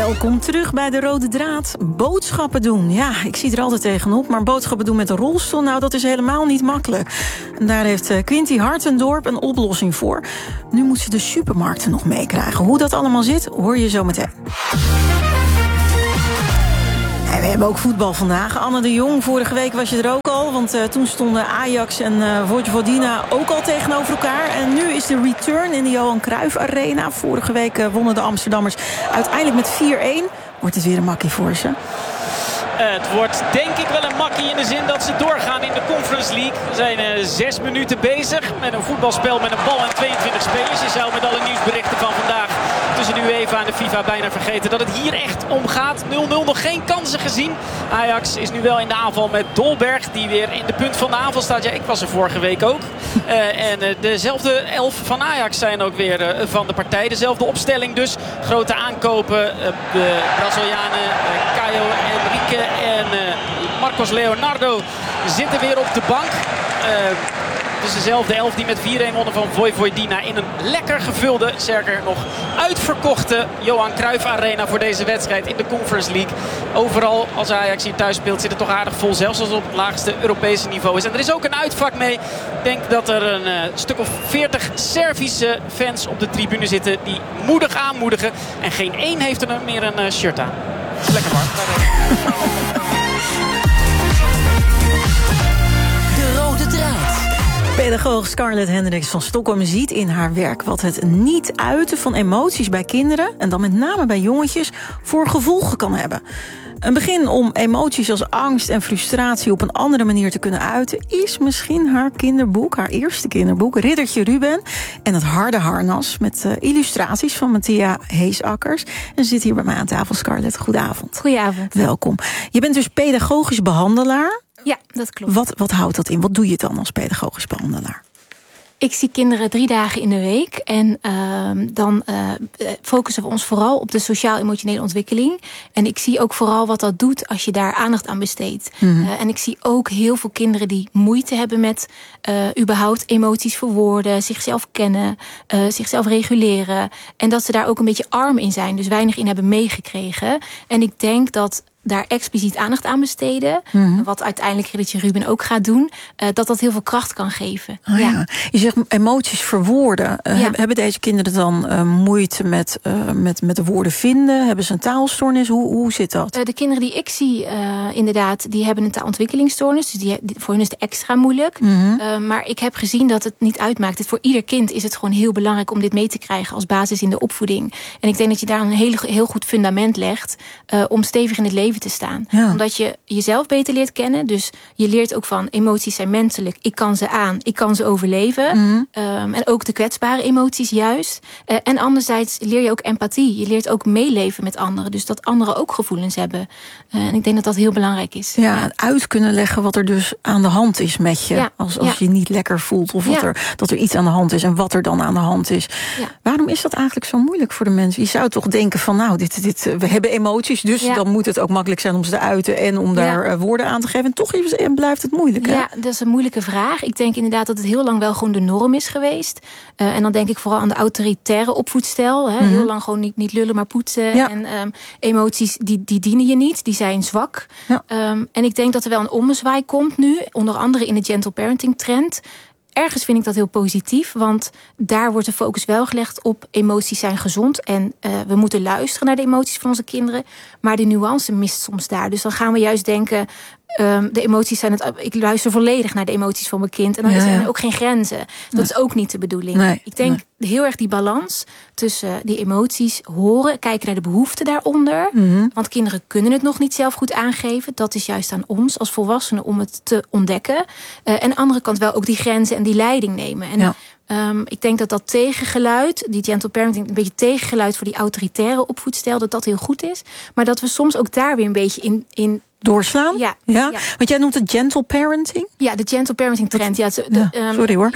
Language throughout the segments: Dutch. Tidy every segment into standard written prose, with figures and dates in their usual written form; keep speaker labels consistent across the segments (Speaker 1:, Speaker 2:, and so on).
Speaker 1: Welkom terug bij de Rode Draad. Boodschappen doen. Ja, ik zie er altijd tegenop. Maar boodschappen doen met een rolstoel, nou, dat is helemaal niet makkelijk. En daar heeft Quinty Hartendorp een oplossing voor. Nu moet ze de supermarkten nog meekrijgen. Hoe dat allemaal zit, hoor je zo meteen. En we hebben ook voetbal vandaag. Anne de Jong, vorige week was je er ook al. Want toen stonden Ajax en Vojvodina ook al tegenover elkaar. En nu is de return in de Johan Cruijff Arena. Vorige week wonnen de Amsterdammers uiteindelijk met 4-1. Wordt het weer een makkie voor ze?
Speaker 2: Het wordt denk ik wel een makkie in de zin dat ze doorgaan in de Conference League. We zijn 6 minuten bezig met een voetbalspel met een bal en 22 spelers. Je zou met alle nieuwsberichten van vandaag tussen de UEFA en de FIFA bijna vergeten dat het hier echt om gaat. 0-0, nog geen kansen gezien. Ajax is nu wel in de aanval met Dolberg, die weer in de punt van de aanval staat. Ja, ik was er vorige week ook. En dezelfde 11 van Ajax zijn ook weer van de partij. Dezelfde opstelling dus. Grote aankopen. De Brazilianen Caio Henrique en Marcos Leonardo zitten weer op de bank. Het is dezelfde 11 die met 4-1 wonnen van Vojvodina in een lekker gevulde, sterker nog uitverkochte Johan Cruijff Arena voor deze wedstrijd in de Conference League. Overal als Ajax hier thuis speelt zit het toch aardig vol, zelfs als het op het laagste Europese niveau is. En er is ook een uitvak mee. Ik denk dat er een stuk of 40 Servische fans op de tribune zitten die moedig aanmoedigen. En geen één heeft er meer een shirt aan. Het is lekker warm.
Speaker 1: De Rode Draad. Pedagoog Scarlett Hendricks van Stockholm ziet in haar werk wat het niet uiten van emoties bij kinderen, en dan met name bij jongetjes, voor gevolgen kan hebben. Een begin om emoties als angst en frustratie op een andere manier te kunnen uiten is misschien haar kinderboek, haar eerste kinderboek, Riddertje Ruben en het harde harnas, met illustraties van Matthea Heesakkers. En ze zit hier bij mij aan tafel. Scarlett, goedenavond.
Speaker 3: Goedenavond.
Speaker 1: Welkom. Je bent dus pedagogisch behandelaar.
Speaker 3: Ja, dat klopt.
Speaker 1: Wat houdt dat in? Wat doe je dan als pedagogisch behandelaar?
Speaker 3: Ik zie kinderen 3 dagen in de week. En dan focussen we ons vooral op de sociaal-emotionele ontwikkeling. En ik zie ook vooral wat dat doet als je daar aandacht aan besteedt. Mm-hmm. En ik zie ook heel veel kinderen die moeite hebben met überhaupt emoties verwoorden, zichzelf kennen, zichzelf reguleren. En dat ze daar ook een beetje arm in zijn, dus weinig in hebben meegekregen. En ik denk dat daar expliciet aandacht aan besteden, wat uiteindelijk Riddertje Ruben ook gaat doen, dat heel veel kracht kan geven.
Speaker 1: Oh, ja. Je zegt emoties verwoorden. Hebben deze kinderen dan moeite met de woorden vinden? Hebben ze een taalstoornis? Hoe zit dat?
Speaker 3: De kinderen die ik zie, inderdaad, die hebben een taalontwikkelingsstoornis. Dus voor hun is het extra moeilijk. Mm-hmm. Maar ik heb gezien dat het niet uitmaakt. Voor ieder kind is het gewoon heel belangrijk om dit mee te krijgen als basis in de opvoeding. En ik denk dat je daar een heel goed fundament legt om stevig in het leven te staan. Ja. Omdat je jezelf beter leert kennen. Dus je leert ook van emoties zijn menselijk. Ik kan ze aan, ik kan ze overleven. Mm-hmm. En ook de kwetsbare emoties juist. En anderzijds leer je ook empathie. Je leert ook meeleven met anderen. Dus dat anderen ook gevoelens hebben. En ik denk dat dat heel belangrijk is.
Speaker 1: Ja, uit kunnen leggen wat er dus aan de hand is met je. Ja. Als je niet lekker voelt. Of dat er iets aan de hand is. En wat er dan aan de hand is. Ja. Waarom is dat eigenlijk zo moeilijk voor de mensen? Je zou toch denken van nou, we hebben emoties. Dus dan moet het ook makkelijk zijn om ze te uiten en om daar woorden aan te geven. En toch blijft het moeilijk, hè?
Speaker 3: Ja, dat is een moeilijke vraag. Ik denk inderdaad dat het heel lang wel gewoon de norm is geweest. En dan denk ik vooral aan de autoritaire opvoedstijl. Hè? Mm-hmm. Heel lang gewoon niet lullen, maar poetsen. Ja. En emoties, die dienen je niet. Die zijn zwak. Ja. En ik denk dat er wel een ommezwaai komt nu. Onder andere in de gentle parenting trend. Ergens vind ik dat heel positief, want daar wordt de focus wel gelegd op emoties zijn gezond. En we moeten luisteren naar de emoties van onze kinderen. Maar de nuance mist soms daar. Dus dan gaan we juist denken, de emoties zijn ik luister volledig naar de emoties van mijn kind. En dan zijn er ook geen grenzen. Dat is ook niet de bedoeling. Nee, ik denk heel erg die balans tussen die emoties horen, kijken naar de behoeften daaronder. Mm-hmm. Want kinderen kunnen het nog niet zelf goed aangeven. Dat is juist aan ons als volwassenen om het te ontdekken. En aan de andere kant wel ook die grenzen en die leiding nemen. En ik denk dat tegengeluid, die gentle parenting, een beetje tegengeluid voor die autoritaire opvoedstijl, dat heel goed is. Maar dat we soms ook daar weer een beetje in
Speaker 1: doorslaan?
Speaker 3: Ja.
Speaker 1: Want jij noemt het gentle parenting?
Speaker 3: Ja, de gentle parenting trend.
Speaker 1: Sorry hoor.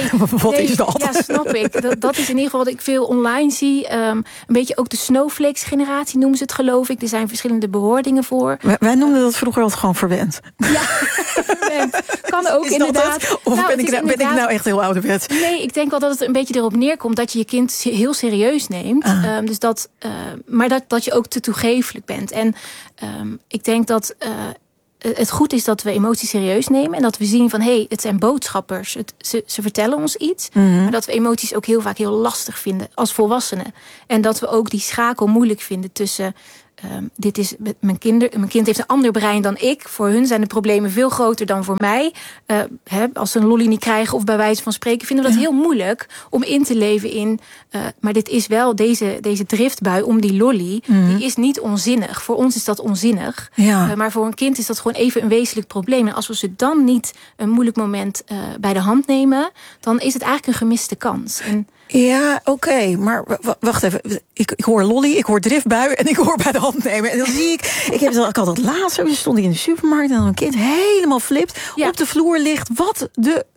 Speaker 1: Wat is dat?
Speaker 3: Ja, snap ik. Dat is in ieder geval wat ik veel online zie. Een beetje ook de snowflakes generatie noemen ze het, geloof ik. Er zijn verschillende bewoordingen voor.
Speaker 1: Wij noemden dat vroeger altijd gewoon verwend.
Speaker 3: Ja, moment. Kan ook inderdaad.
Speaker 1: Of ben ik nou echt heel ouderwets?
Speaker 3: Nee, ik denk wel dat het een beetje erop neerkomt dat je kind heel serieus neemt. Dus maar dat je ook te toegeeflijk bent. En ik denk dat het goed is dat we emoties serieus nemen. En dat we zien van, het zijn boodschappers. Ze vertellen ons iets. Mm-hmm. Maar dat we emoties ook heel vaak heel lastig vinden als volwassenen. En dat we ook die schakel moeilijk vinden tussen... dit is mijn kind heeft een ander brein dan ik. Voor hun zijn de problemen veel groter dan voor mij. Als ze een lolly niet krijgen of bij wijze van spreken... vinden we dat heel moeilijk om in te leven in... maar dit is wel deze driftbui om die lolly... die is niet onzinnig. Voor ons is dat onzinnig. Ja. Maar voor een kind is dat gewoon even een wezenlijk probleem. En als we ze dan niet een moeilijk moment bij de hand nemen... dan is het eigenlijk een gemiste kans.
Speaker 1: Ja, oké, maar wacht even. Ik hoor lolly, ik hoor driftbui en ik hoor bij de hand nemen. En dan zie ik had dat laatst, zo stond ik in de supermarkt... en dan een kind helemaal flipt, op de vloer ligt. Wat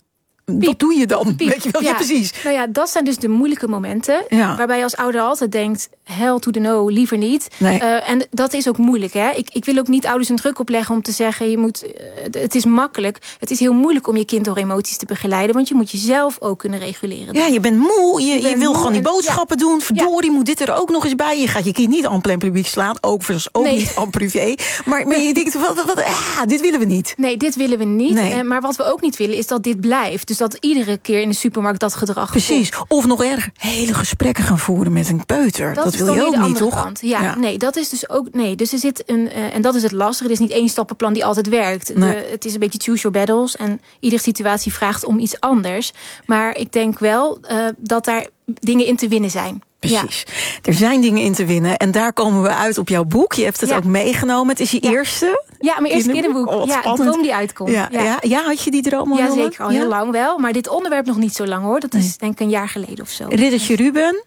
Speaker 1: doe je dan?
Speaker 3: Piep.
Speaker 1: Weet je wel? Ja, precies.
Speaker 3: Nou ja, dat zijn dus de moeilijke momenten... waarbij je als ouder altijd denkt... hell to the no, liever niet. Nee. En dat is ook moeilijk. Hè? Ik wil ook niet ouders een druk opleggen om te zeggen... het is makkelijk. Het is heel moeilijk om je kind door emoties te begeleiden... want je moet jezelf ook kunnen reguleren.
Speaker 1: Ja, je bent moe. Je wil gewoon die boodschappen doen. Verdorie, moet dit er ook nog eens bij. Je gaat je kind niet en plein publiek slaan. Ook niet en privé. Maar je denkt, dit willen we niet.
Speaker 3: Nee, dit willen we niet. Nee. Maar wat we ook niet willen, is dat dit blijft. Dus dat iedere keer in de supermarkt dat gedrag...
Speaker 1: Precies. Of nog erger, hele gesprekken gaan voeren met een peuter. Dat wil je ook niet, toch?
Speaker 3: Kant. Ja, nee, dat is dus ook... Nee, dus er zit en dat is het lastige. Er is niet één stappenplan die altijd werkt. Nee. Het is een beetje choose your battles. En iedere situatie vraagt om iets anders. Maar ik denk wel dat daar dingen in te winnen zijn.
Speaker 1: Precies. Ja. Er zijn dingen in te winnen. En daar komen we uit op jouw boek. Je hebt het ook meegenomen. Het is je eerste...
Speaker 3: Ja, mijn eerste kinderboek. De droom die uitkomt.
Speaker 1: Ja, had je die droom al?
Speaker 3: Ja, zeker. Al heel lang wel. Maar dit onderwerp nog niet zo lang, hoor. Dat is denk ik een jaar geleden of zo.
Speaker 1: Riddertje Ruben.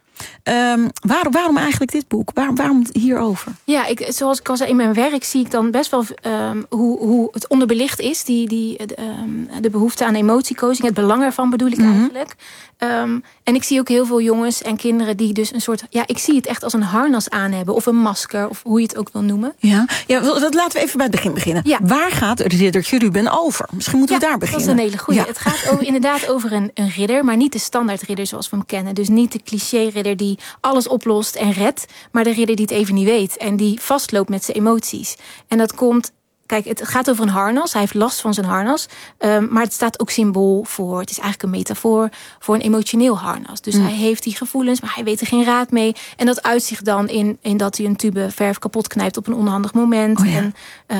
Speaker 1: Waarom eigenlijk dit boek? Waarom hierover?
Speaker 3: Ja, zoals ik al zei, in mijn werk zie ik dan best wel hoe het onderbelicht is. De behoefte aan emotiecoaching. Het belang ervan bedoel ik eigenlijk. En ik zie ook heel veel jongens en kinderen die dus een soort... Ja, ik zie het echt als een harnas aan hebben. Of een masker, of hoe je het ook wil noemen.
Speaker 1: Ja, dat laten we even bij het begin beginnen. Ja. Waar gaat Riddertje Ruben over? Misschien moeten we daar beginnen.
Speaker 3: Dat is een hele goeie. Ja. Het gaat inderdaad over een ridder, maar niet de standaard ridder zoals we hem kennen. Dus niet de cliché-ridder die alles oplost en redt. Maar de ridder die het even niet weet. En die vastloopt met zijn emoties. En dat komt... Kijk, het gaat over een harnas. Hij heeft last van zijn harnas. Maar het staat ook symbool voor... Het is eigenlijk een metafoor voor een emotioneel harnas. Dus hij heeft die gevoelens, maar hij weet er geen raad mee. En dat uitzicht dan in dat hij een tube verf kapot knijpt op een onhandig moment. Oh ja.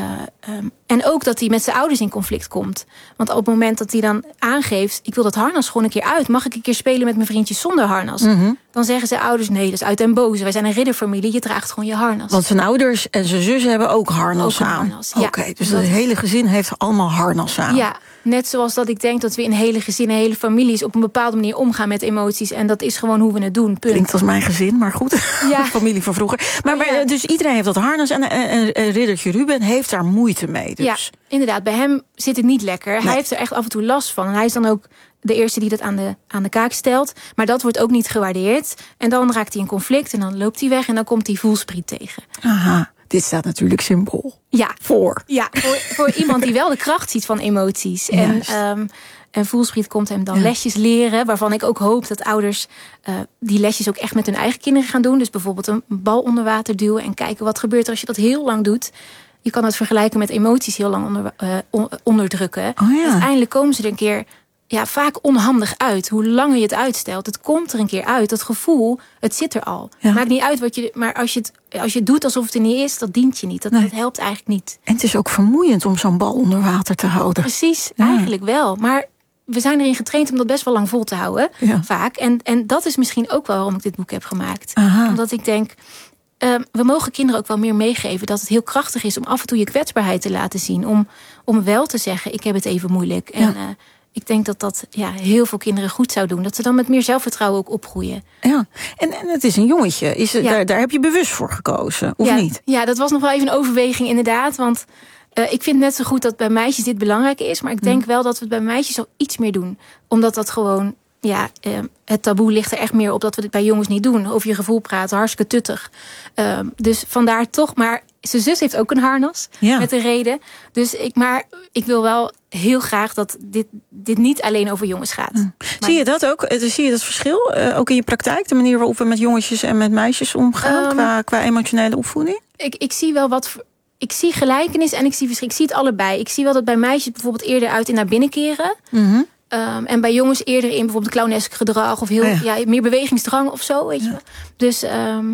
Speaker 3: En ook dat hij met zijn ouders in conflict komt. Want op het moment dat hij dan aangeeft... ik wil dat harnas gewoon een keer uit. Mag ik een keer spelen met mijn vriendjes zonder harnas? Mm-hmm. Dan zeggen zijn ouders, nee, dat is uit den boze. Wij zijn een ridderfamilie, je draagt gewoon je harnas.
Speaker 1: Want zijn ouders en zijn zus hebben ook harnas aan. Oké, dus het hele gezin heeft allemaal harnas aan.
Speaker 3: Ja, net zoals dat ik denk dat we in hele gezinnen, hele families... op een bepaalde manier omgaan met emoties. En dat is gewoon hoe we het doen, punt.
Speaker 1: Klinkt als mijn gezin, maar goed. Ja. Familie van vroeger. Maar dus iedereen heeft dat harnas. En Riddertje Ruben heeft daar moeite mee. Dus.
Speaker 3: Ja, inderdaad. Bij hem zit het niet lekker. Nee. Hij heeft er echt af en toe last van. En hij is dan ook de eerste die dat aan de kaak stelt. Maar dat wordt ook niet gewaardeerd. En dan raakt hij in conflict en dan loopt hij weg... en dan komt hij voelspriet tegen.
Speaker 1: Aha. Dit staat natuurlijk symbool.
Speaker 3: Ja.
Speaker 1: Voor
Speaker 3: iemand die wel de kracht ziet van emoties. En voelspriet komt hem dan lesjes leren... waarvan ik ook hoop dat ouders die lesjes ook echt met hun eigen kinderen gaan doen. Dus bijvoorbeeld een bal onder water duwen... en kijken wat gebeurt er als je dat heel lang doet. Je kan het vergelijken met emoties heel lang onderdrukken. Oh ja. Uiteindelijk komen ze er een keer... Ja, vaak onhandig uit. Hoe langer je het uitstelt, het komt er een keer uit. Dat gevoel, het zit er al. Ja. Maakt niet uit maar als je het doet alsof het er niet is, dat dient je niet. Dat helpt eigenlijk niet.
Speaker 1: En het is ook vermoeiend om zo'n bal onder water te houden.
Speaker 3: Precies, eigenlijk wel. Maar we zijn erin getraind om dat best wel lang vol te houden. Ja. Vaak. En dat is misschien ook wel waarom ik dit boek heb gemaakt. Aha. Omdat ik denk... we mogen kinderen ook wel meer meegeven dat het heel krachtig is... om af en toe je kwetsbaarheid te laten zien. Om wel te zeggen, ik heb het even moeilijk. En ik denk dat heel veel kinderen goed zou doen. Dat ze dan met meer zelfvertrouwen ook opgroeien. Ja,
Speaker 1: en het is een jongetje. Daar heb je bewust voor gekozen, of niet?
Speaker 3: Ja, dat was nog wel even een overweging inderdaad. Want ik vind net zo goed dat bij meisjes dit belangrijk is. Maar ik denk wel dat we het bij meisjes al iets meer doen. Omdat dat gewoon... het taboe ligt er echt meer op dat we dit bij jongens niet doen. Over je gevoel praten, hartstikke tuttig. Dus vandaar toch, maar zijn zus heeft ook een harnas. Ja. Met een reden. Dus ik wil wel heel graag dat dit niet alleen over jongens gaat.
Speaker 1: Zie je dat ook? Zie je dat verschil? Ook in je praktijk? De manier waarop we met jongetjes en met meisjes omgaan qua emotionele opvoeding?
Speaker 3: Ik zie wel ik zie gelijkenis en ik zie verschil. Ik zie het allebei. Ik zie wel dat bij meisjes bijvoorbeeld eerder uit in naar binnen keren. Mm-hmm. En bij jongens eerder in bijvoorbeeld clownesk gedrag of meer bewegingsdrang of zo, weet je. Dus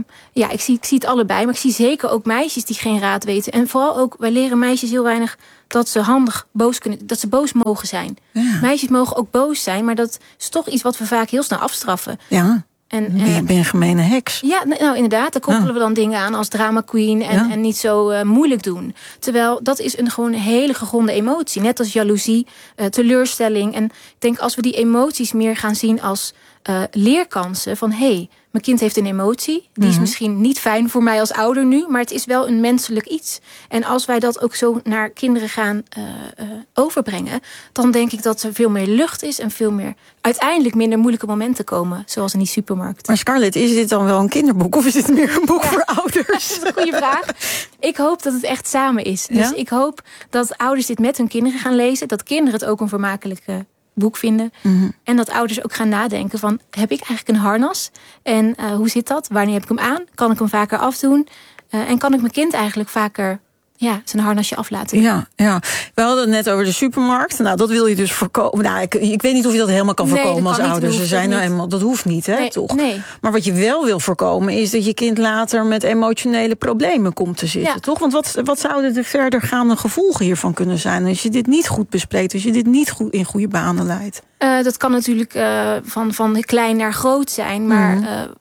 Speaker 3: ik zie het allebei. Maar ik zie zeker ook meisjes die geen raad weten. En vooral ook, wij leren meisjes heel weinig dat ze handig dat ze boos mogen zijn. Ja. Meisjes mogen ook boos zijn, maar dat is toch iets wat we vaak heel snel afstraffen.
Speaker 1: Ja. Ben je een gemene heks?
Speaker 3: Ja, nou inderdaad. Daar koppelen we dan dingen aan als drama queen en niet zo moeilijk doen. Terwijl dat is gewoon een hele gegronde emotie. Net als jaloezie, teleurstelling. En ik denk als we die emoties meer gaan zien als leerkansen van mijn kind heeft een emotie. Die is misschien niet fijn voor mij als ouder nu, maar het is wel een menselijk iets. En als wij dat ook zo naar kinderen gaan overbrengen, dan denk ik dat er veel meer lucht is en veel meer uiteindelijk minder moeilijke momenten komen, zoals in die supermarkt.
Speaker 1: Maar Scarlett, is dit dan wel een kinderboek of is dit meer een boek voor ouders?
Speaker 3: Dat is een goede vraag. Ik hoop dat het echt samen is. Dus ik hoop dat ouders dit met hun kinderen gaan lezen, dat kinderen het ook een vermakelijke boek vinden. Mm-hmm. En dat ouders ook gaan nadenken van, heb ik eigenlijk een harnas? En hoe zit dat? Wanneer heb ik hem aan? Kan ik hem vaker afdoen? En kan ik mijn kind eigenlijk vaker zijn harnasje af laten doen?
Speaker 1: Ja. We hadden het net over de supermarkt. Nou, dat wil je dus voorkomen. Nou, ik weet niet of je dat helemaal kan voorkomen als ouders. Dat hoeft niet, hè, toch? Nee. Maar wat je wel wil voorkomen is dat je kind later met emotionele problemen komt te zitten, toch? Want wat zouden de verdergaande gevolgen hiervan kunnen zijn als je dit niet goed bespreekt, als je dit niet goed in goede banen leidt?
Speaker 3: Dat kan natuurlijk van klein naar groot zijn. Maar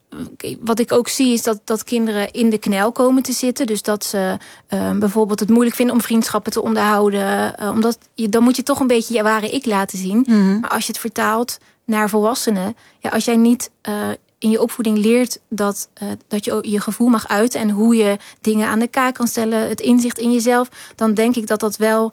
Speaker 3: wat ik ook zie is dat kinderen in de knel komen te zitten. Dus dat ze bijvoorbeeld het moeilijk vinden om vriendschappen te onderhouden. Dan moet je toch een beetje je ware ik laten zien. Mm-hmm. Maar als je het vertaalt naar volwassenen. Als jij niet in je opvoeding leert dat je je gevoel mag uiten en hoe je dingen aan de kaak kan stellen, het inzicht in jezelf, dan denk ik dat wel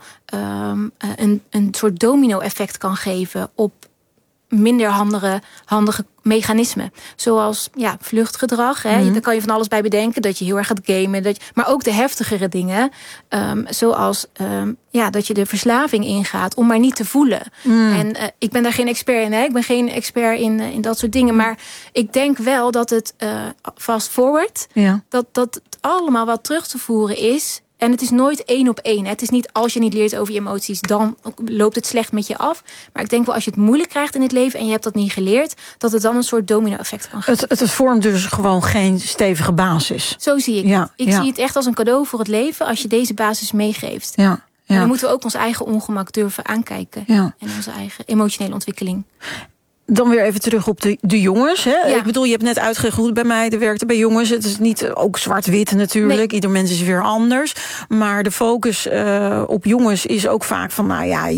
Speaker 3: een soort domino-effect kan geven op minder handige mechanismen. Zoals vluchtgedrag. Mm-hmm. Daar kan je van alles bij bedenken. Dat je heel erg gaat gamen. Maar ook de heftigere dingen. Zoals dat je de verslaving ingaat om maar niet te voelen. En ik ben daar geen expert in. Hè? Ik ben geen expert in dat soort dingen. Maar ik denk wel dat het fast forward, dat het allemaal wat terug te voeren is. En het is nooit 1 op 1. Het is niet als je niet leert over je emoties, dan loopt het slecht met je af. Maar ik denk wel als je het moeilijk krijgt in het leven en je hebt dat niet geleerd, dat het dan een soort domino-effect kan geven.
Speaker 1: Het vormt dus gewoon geen stevige basis.
Speaker 3: Zo zie ik het. Ik zie het echt als een cadeau voor het leven als je deze basis meegeeft. Ja. En dan moeten we ook ons eigen ongemak durven aankijken. En onze eigen emotionele ontwikkeling.
Speaker 1: Dan weer even terug op de jongens. Hè? Ja. Ik bedoel, je hebt net uitgelegd hoe het bij mij werkte bij jongens. Het is niet ook zwart-wit natuurlijk. Nee. Ieder mens is weer anders. Maar de focus op jongens is ook vaak van,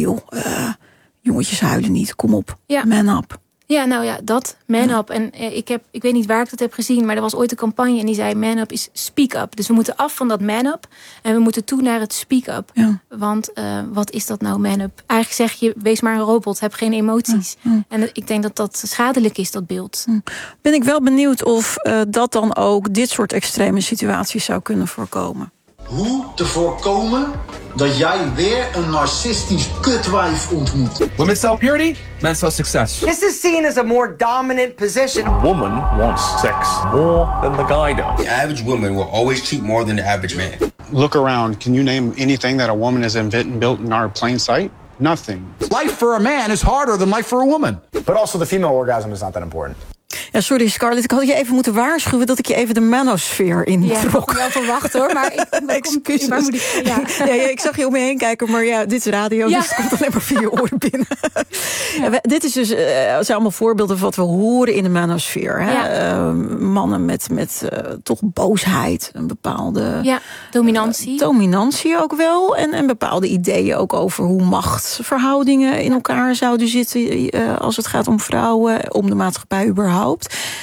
Speaker 1: jongetjes huilen niet. Kom op, man up.
Speaker 3: Ja, dat, man up. En ik weet niet waar ik dat heb gezien, maar er was ooit een campagne en die zei, man up is speak up. Dus we moeten af van dat man up en we moeten toe naar het speak up. Ja. Want wat is dat nou, man up? Eigenlijk zeg je, wees maar een robot, heb geen emoties. Ja. En ik denk dat dat schadelijk is, dat beeld.
Speaker 1: Ben ik wel benieuwd of dat dan ook dit soort extreme situaties zou kunnen voorkomen.
Speaker 4: Hoe te voorkomen dat jij weer een narcistisch kutwijf ontmoet.
Speaker 5: Women sell purity, men sell success.
Speaker 6: This is seen as a more dominant position.
Speaker 7: A woman wants sex more than the guy does.
Speaker 8: The average woman will always cheat more than the average man.
Speaker 9: Look around. Can you name anything that a woman has invented and built in our plain sight? Nothing.
Speaker 4: Life for a man is harder than life for a woman.
Speaker 10: But also the female orgasm is not that important.
Speaker 1: Ja, sorry Scarlett, ik had je even moeten waarschuwen dat ik je even de manosfeer in trok.
Speaker 3: Ja, ik had wel verwacht hoor, maar
Speaker 1: excuses. Waar moet ik? Ik zag je om me heen kijken, maar dit is radio, dus het komt alleen maar via je oren binnen. Dit is dus, zijn allemaal voorbeelden van wat we horen in de manosfeer. Hè? Ja. Mannen met toch boosheid, een bepaalde dominantie ook wel. En bepaalde ideeën ook over hoe machtsverhoudingen in elkaar zouden zitten als het gaat om vrouwen, om de maatschappij überhaupt.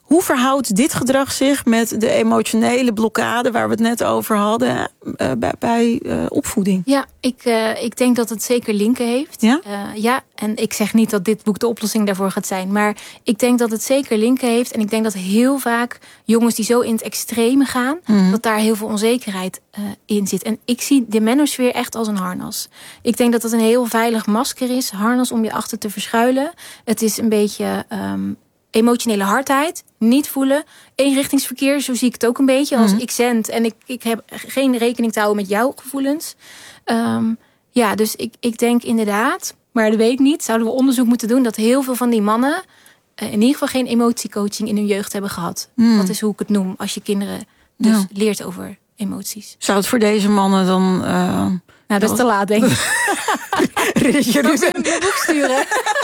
Speaker 1: Hoe verhoudt dit gedrag zich met de emotionele blokkade waar we het net over hadden bij opvoeding?
Speaker 3: Ja, ik denk dat het zeker linken heeft.
Speaker 1: Ja?
Speaker 3: Ja, en ik zeg niet dat dit boek de oplossing daarvoor gaat zijn. Maar ik denk dat het zeker linken heeft. En ik denk dat heel vaak jongens die zo in het extreme gaan, dat daar heel veel onzekerheid in zit. En ik zie de manosfeer echt als een harnas. Ik denk dat het een heel veilig masker is. Harnas om je achter te verschuilen. Het is een beetje emotionele hardheid. Niet voelen. Eenrichtingsverkeer, zo zie ik het ook een beetje. Als ik zend en ik heb geen rekening te houden met jouw gevoelens. Dus ik denk inderdaad, maar dat weet ik niet, zouden we onderzoek moeten doen dat heel veel van die mannen in ieder geval geen emotiecoaching in hun jeugd hebben gehad. Dat is hoe ik het noem, als je kinderen dus leert over emoties.
Speaker 1: Zou het voor deze mannen dan...
Speaker 3: Nou, dat is te laat, denk ik.
Speaker 1: Riddertje Ruben
Speaker 3: een boek sturen.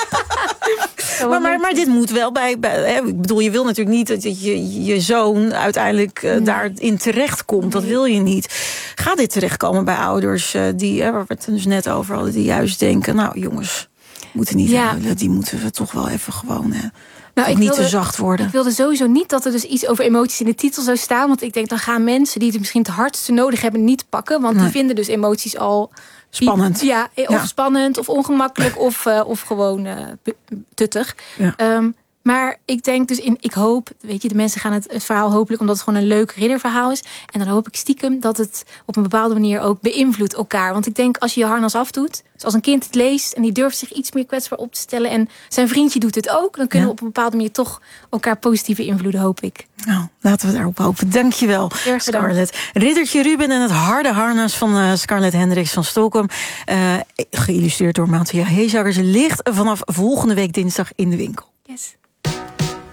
Speaker 1: Maar dit moet wel bij ik bedoel, je wil natuurlijk niet dat je zoon uiteindelijk daarin terechtkomt. Dat wil je niet. Gaat dit terechtkomen bij ouders waar we het dus net over hadden, die juist denken, nou jongens, moeten niet huilen, die moeten we toch wel even gewoon niet te zacht worden.
Speaker 3: Ik wilde sowieso niet dat er dus iets over emoties in de titel zou staan. Want ik denk, dan gaan mensen die het misschien het hardste nodig hebben niet pakken. Want die vinden dus emoties al
Speaker 1: spannend.
Speaker 3: Of spannend, of ongemakkelijk, of gewoon tuttig. Ja. Maar ik denk dus ik hoop, weet je, de mensen gaan het verhaal hopelijk omdat het gewoon een leuk ridderverhaal is. En dan hoop ik stiekem dat het op een bepaalde manier ook beïnvloedt elkaar. Want ik denk, als je je harnas afdoet, dus als een kind het leest en die durft zich iets meer kwetsbaar op te stellen en zijn vriendje doet het ook, dan kunnen we op een bepaalde manier toch elkaar positieve invloeden, hoop ik.
Speaker 1: Nou, laten we daarop hopen. Dankjewel, Scarlett. Riddertje Ruben en het harde harnas van Scarlett Hendricks van Stockholm. Geïllustreerd door Mattia Heesakkers. Ligt vanaf volgende week dinsdag in de winkel.